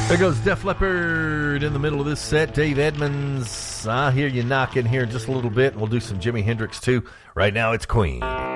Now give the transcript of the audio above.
There goes Def Leppard in the middle of this set. Dave Edmunds, I hear you knocking here in just a little bit. We'll do some Jimi Hendrix too. Right now it's Queen.